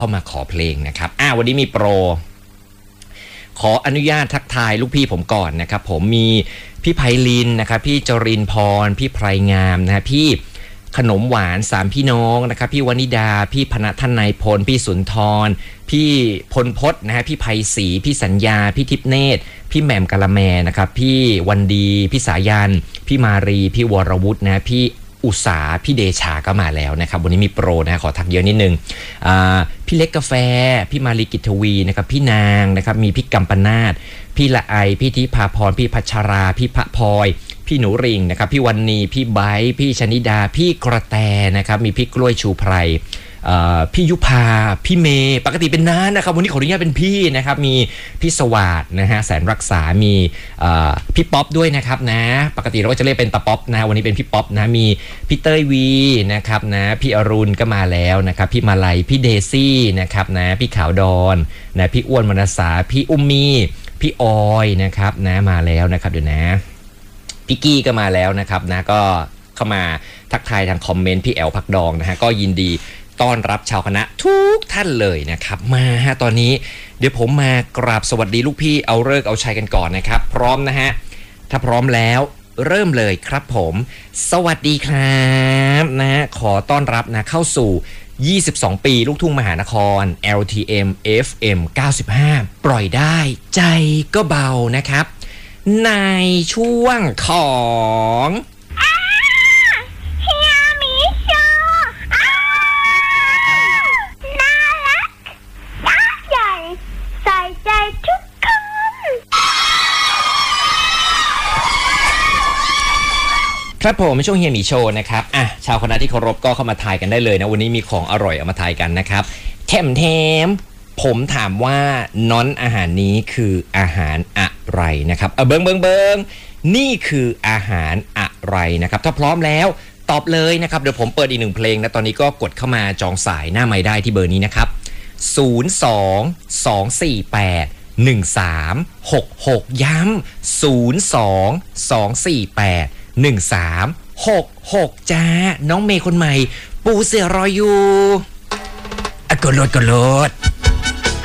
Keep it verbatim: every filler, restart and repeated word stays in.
เข้ามาขอเพลงนะครับอ่าวันนี้มีโปรขออนุญาตทักทายลูกพี่ผมก่อนนะครับผมมีพี่ไพลินนะครับพี่จรินพรพี่ไพรงามนะฮะพี่ขนมหวานสามพี่น้องนะครับพี่วนิดาพี่พณธนายพลพี่สุนทรพี่พลพจน์นะฮะพี่ไพศรีพี่สัญญาพี่ทิพเนตรพี่แหม่มกะละแมนะครับพี่วันดีพี่สายันพี่มารีพี่วรวุฒินะพี่อุษาพี่เดชาก็มาแล้วนะครับวันนี้มีโปรนะขอทักเยอะนิดนึงพี่เล็กกาแฟพี่มารีกิตวีนะครับพี่นางนะครับมีพี่กัมปนาทพี่ละไอพี่ทิพาพรพี่พัชราพี่พระพลอยพี่หนูริงนะครับพี่วันนีพี่ไบร์พี่ชนิดาพี่กระแตนะครับมีพี่กล้วยชูไพรพี่ยุพาพี่เมย์ปกติเป็นน้านะครับวันนี้ขออนุญาตเป็นพี่นะครับมีพี่สวัสดนะฮะแสนรักษามีพี่ป๊อปด้วยนะครับนะปกติเราก็จะเรียกเป็นตาป๊อปนะวันนี้เป็นพี่ป๊อปนะมีพี่เต้ยวีนะครับนะพี่อรุณก็มาแล้วนะครับพี่มาลัยพี่เดซี่นะครับนะพี่ขาวดอนนะพี่อ้วนมนัสสาพี่อุ้มมีพี่ออยนะครับนะมาแล้วนะครับเดี๋ยวนะพี่กี้ก็มาแล้วนะครับนะก็เข้ามาทักทายทางคอมเมนต์พี่แอลพักดองนะฮะก็ยินดีต้อนรับชาวคณะทุกท่านเลยนะครับมาฮะตอนนี้เดี๋ยวผมมากราบสวัสดีลูกพี่เอาเลิกเอาชัยกันก่อนนะครับพร้อมนะฮะถ้าพร้อมแล้วเริ่มเลยครับผมสวัสดีครับนะขอต้อนรับนะเข้าสู่ยี่สิบสองปีลูกทุ่งมหานคร แอล ที เอ็ม เอฟ เอ็ม เก้าสิบห้าปล่อยได้ใจก็เบานะครับในช่วงของครับผมในช่วงเฮียหมีโชว์นะครับอ่ะชาวคณะที่เคารพก็เข้ามาทายกันได้เลยนะวันนี้มีของอร่อยเอามาทายกันนะครับแถมแถมผมถามว่าน้อนอาหารนี้คืออาหารอะไรนะครับเออเบิงเบิงเบิงนี่คืออาหารอะไรนะครับถ้าพร้อมแล้วตอบเลยนะครับเดี๋ยวผมเปิดอีกหนึ่งเพลงนะตอนนี้ก็กดเข้ามาจองสายหน้าไมค์ได้ที่เบอร์นี้นะครับศูนย์ สอง สอง สี่ แปด หนึ่ง สาม หก หกย้ำศูนย์ สอง สอง สี่ แปดหนึ่งสามหกหกจ้าน้องเมย์คนใหม่ปูเสือรออยู่อะกดโหลดกดโหลด